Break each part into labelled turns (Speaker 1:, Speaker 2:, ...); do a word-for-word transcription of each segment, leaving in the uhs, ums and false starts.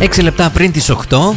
Speaker 1: έξι λεπτά πριν τις οκτώ.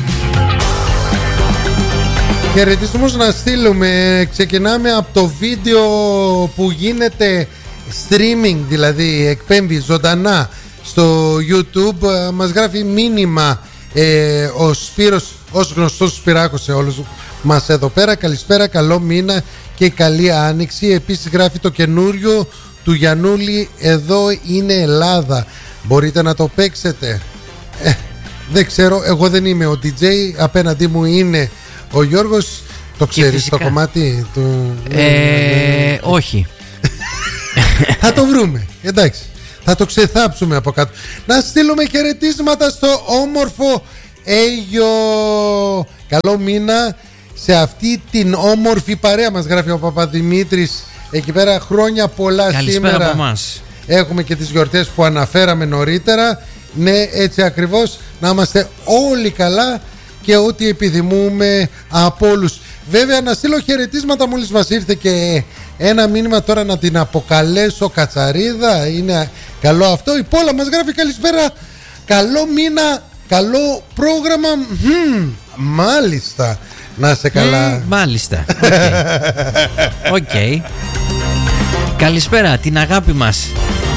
Speaker 2: Χαιρετισμούς να στείλουμε. Ξεκινάμε από το βίντεο που γίνεται streaming, δηλαδή εκπέμπει ζωντανά στο YouTube. Μας γράφει μήνυμα ε, ο Σπύρος, ως γνωστός Σπυράκος σε όλους μας εδώ πέρα. Καλησπέρα, καλό μήνα και καλή άνοιξη. Επίσης γράφει το καινούριο του Γιαννούλη, εδώ είναι Ελλάδα, μπορείτε να το παίξετε? ε, Δεν ξέρω, εγώ δεν είμαι ο ντι τζέι, απέναντί μου είναι ο Γιώργος. Το ξέρεις το κομμάτι του?
Speaker 1: ε, Όχι.
Speaker 2: Θα το βρούμε, εντάξει, θα το ξεθάψουμε από κάτω. Να στείλουμε χαιρετίσματα στο όμορφο Αίγιο. Καλό μήνα σε αυτή την όμορφη παρέα, μας γράφει ο Παπαδημήτρης. Εκεί πέρα χρόνια πολλά.
Speaker 1: Καλησπέρα
Speaker 2: σήμερα
Speaker 1: από εμάς.
Speaker 2: Έχουμε και τις γιορτές που αναφέραμε νωρίτερα. Ναι, έτσι ακριβώς, να είμαστε όλοι καλά και ό,τι επιθυμούμε από όλους. Βέβαια να στείλω χαιρετίσματα, μόλις μας ήρθε και ένα μήνυμα τώρα να την αποκαλέσω Κατσαρίδα. Είναι καλό αυτό. Η Πόλα μας γράφει καλησπέρα, καλό μήνα, καλό πρόγραμμα. Μ, μάλιστα, να σε καλά.
Speaker 1: Mm, μάλιστα. Οκ. Okay. Okay. Καλησπέρα, την αγάπη μας.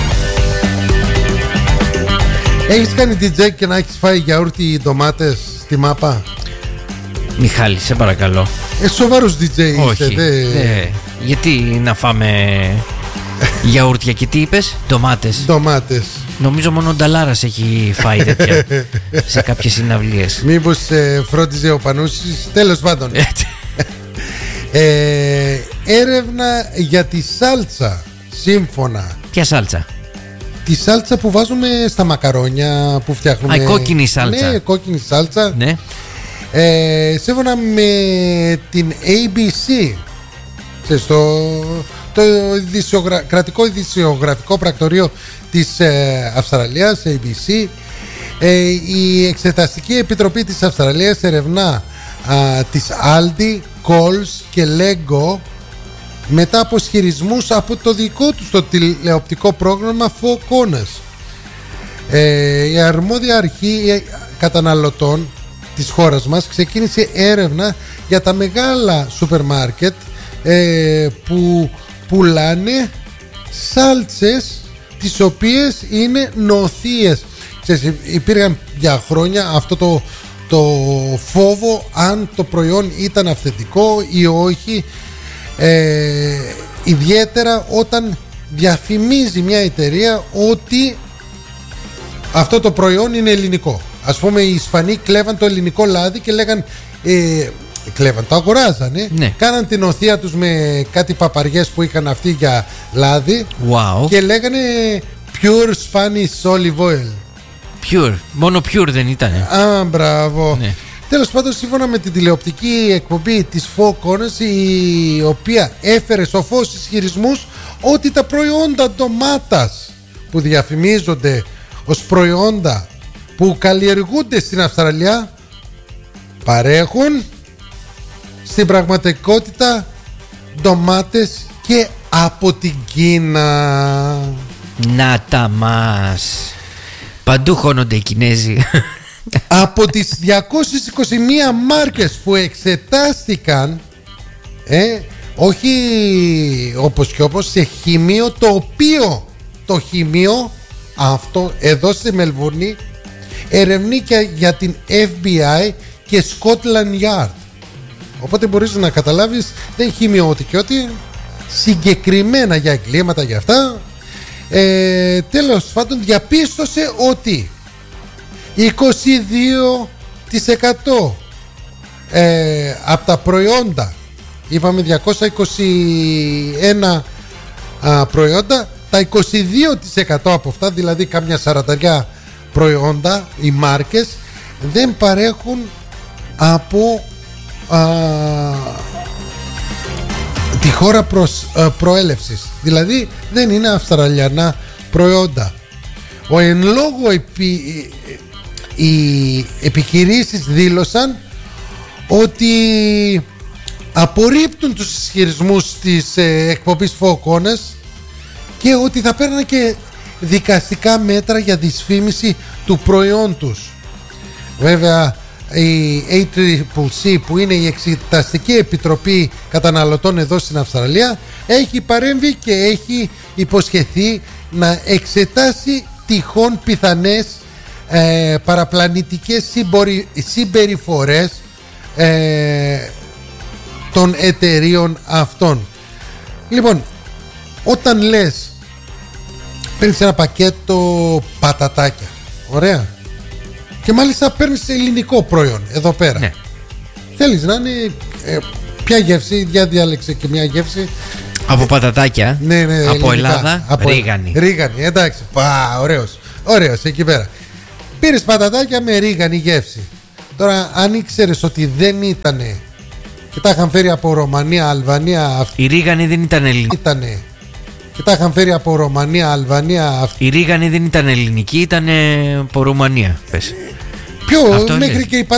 Speaker 2: Έχεις κάνει ντι τζέι και να έχεις φάει γιαούρτι ντομάτες στη μάπα?
Speaker 1: Μιχάλη, σε παρακαλώ.
Speaker 2: Ε, σοβαρός ντι τζέι
Speaker 1: όχι,
Speaker 2: είστε, δε...
Speaker 1: ε, γιατί να φάμε γιαούρτια και τι είπες? Ντομάτες.
Speaker 2: Ντομάτες.
Speaker 1: Νομίζω μόνο ο Νταλάρας έχει φάει τέτοια σε κάποιες συναυλίες.
Speaker 2: Μήπως ε, φρόντιζε ο Πανούσης? Τέλος πάντων. ε, έρευνα για τη σάλτσα, σύμφωνα.
Speaker 1: Ποια σάλτσα?
Speaker 2: Τη σάλτσα που βάζουμε στα μακαρόνια που φτιάχνουμε.
Speaker 1: Α, η κόκκινη σάλτσα.
Speaker 2: Ναι, κόκκινη σάλτσα.
Speaker 1: Ναι.
Speaker 2: Ε, σύμφωνα με την έι μπι σι, στο το ειδησιογρα... κρατικό ειδησιογραφικό πρακτορείο της ε, Αυστραλίας, έι μπι σι, ε, η Εξεταστική Επιτροπή της Αυστραλίας ερευνά α, της Aldi, Coles και Lego μετά από ισχυρισμούς από το δικό τους το τηλεοπτικό πρόγραμμα Four Corners. Ε, η αρμόδια αρχή καταναλωτών της χώρας μας ξεκίνησε έρευνα για τα μεγάλα σούπερ μάρκετ ε, που πουλάνε σάλτσες τις οποίες είναι νοθείες. Ξέρεις, υπήρχαν για χρόνια αυτό το, το φόβο αν το προϊόν ήταν αυθεντικό ή όχι, ε, ιδιαίτερα όταν διαφημίζει μια εταιρεία ότι αυτό το προϊόν είναι ελληνικό. Ας πούμε οι Ισπανοί κλέβαν το ελληνικό λάδι και λέγαν ε, κλέβαν, το αγοράζανε, ναι. Κάναν την οθεία τους με κάτι παπαριές που είχαν αυτοί για λάδι,
Speaker 1: wow.
Speaker 2: Και λέγανε pure Spanish olive oil.
Speaker 1: Pure, μόνο pure δεν ήταν?
Speaker 2: Α, μπράβο, ναι. Τέλος πάντων, σύμφωνα με την τηλεοπτική εκπομπή της Four Corners, η οποία έφερε σοφούς ισχυρισμούς ότι τα προϊόντα ντομάτας που διαφημίζονται ως προϊόντα που καλλιεργούνται στην Αυστραλία παρέχουν στην πραγματικότητα ντομάτες και από την Κίνα.
Speaker 1: Να τα μας. Παντού χώνονται οι Κινέζοι.
Speaker 2: Από τις διακόσιες είκοσι μία μάρκες που εξετάστηκαν, ε, όχι όπως και όπως, σε χημείο, το οποίο το χημείο αυτό εδώ στη Μελβούρνη ερευνεί και για την εφ μπι άι και Scotland Yard. Οπότε μπορείς να καταλάβεις, δεν χημειώθηκε ότι συγκεκριμένα για εγκλήματα για αυτά. ε, Τέλος πάντων, διαπίστωσε ότι είκοσι δύο τοις εκατό ε, από τα προϊόντα, είπαμε διακόσια είκοσι ένα α, προϊόντα, τα είκοσι δύο τοις εκατό από αυτά, δηλαδή κάμια σαρανταριά προϊόντα, οι μάρκες δεν παρέχουν από α, τη χώρα προς, α, προέλευσης, δηλαδή δεν είναι αυστραλιανά προϊόντα. Ο εν λόγω επί, οι επιχειρήσεις δήλωσαν ότι απορρίπτουν τους ισχυρισμούς της ε, εκπομπής Four Corners και ότι θα παίρνουν και δικαστικά μέτρα για δυσφήμιση του προϊόν τους. Βέβαια η έι σι σι σι, που είναι η Εξεταστική Επιτροπή Καταναλωτών εδώ στην Αυστραλία, έχει παρέμβει και έχει υποσχεθεί να εξετάσει τυχόν πιθανές ε, παραπλανητικές συμπορι, συμπεριφορές ε, των εταιρείων αυτών. Λοιπόν, όταν λες, παίρνεις ένα πακέτο πατατάκια, ωραία, και μάλιστα παίρνεις ελληνικό προϊόν εδώ πέρα, ναι. Θέλεις να είναι ε, ποια γεύση, για διάλεξε και μια γεύση. Από
Speaker 1: πατατάκια,
Speaker 2: ναι, ναι,
Speaker 1: από
Speaker 2: ελληνικά.
Speaker 1: Ελλάδα,
Speaker 2: από
Speaker 1: ρίγανη.
Speaker 2: Ρίγανη, εντάξει, πα, ωραίος, ωραίος εκεί πέρα. Πήρες πατατάκια με ρίγανη γεύση. Τώρα αν ήξερες ότι δεν ήτανε και τα είχαν φέρει από Ρωμανία, Αλβανία. Η
Speaker 1: ρίγανη δεν ήταν ελληνική.
Speaker 2: Ήτανε και τα είχαν φέρει από Ρωμανία, Αλβανία.
Speaker 1: Η ρίγανη δεν ήταν ελληνική, ήταν από Ρουμανία. Πες.
Speaker 2: Ποιο, μέχρι και η